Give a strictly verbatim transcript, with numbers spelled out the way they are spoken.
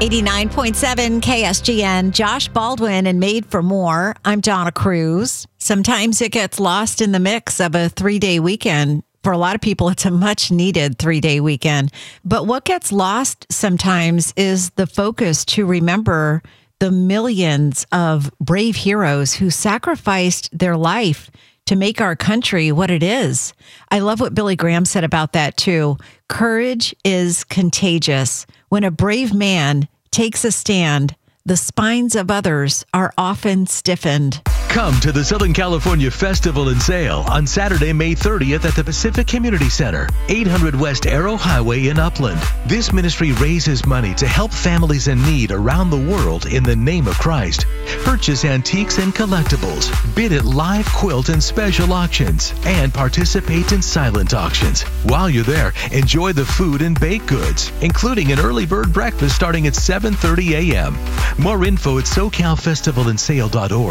eighty-nine point seven K S G N, Josh Baldwin and Made for More. I'm Donna Cruz. Sometimes it gets lost in the mix of a three-day weekend. For a lot of people, it's a much-needed three-day weekend. But what gets lost sometimes is the focus to remember the millions of brave heroes who sacrificed their life to make our country what it is. I love what Billy Graham said about that, too. Courage is contagious. When a brave man takes a stand, the spines of others are often stiffened. Come to the Southern California Festival and Sale on Saturday, May thirtieth at the Pacific Community Center, eight hundred West Arrow Highway in Upland. This ministry raises money to help families in need around the world in the name of Christ. Purchase antiques and collectibles, bid at live quilt and special auctions, and participate in silent auctions. While you're there, enjoy the food and baked goods, including an early bird breakfast starting at seven thirty a m More info at socal festival and sale dot org.